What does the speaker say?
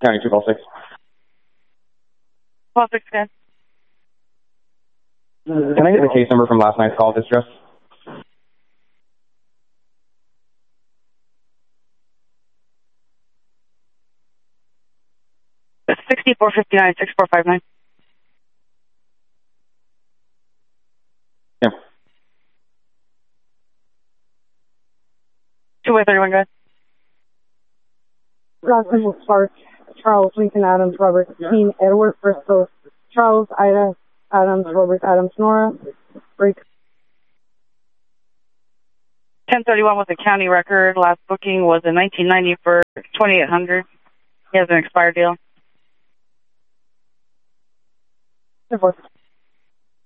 County 206. Call 6 again. Can I get the case number from last night's call distress? It's 6459, 6459. Yeah. 2-way-31, go ahead. Rockland Park, Charles, Lincoln, Adams, Robert, Dean, Edward, Bristol, Charles, Ida, Adams, Robert, Adams, Nora, break. 1031 was a county record. Last booking was in 1990 for 2800. He has an expired deal. Divorce.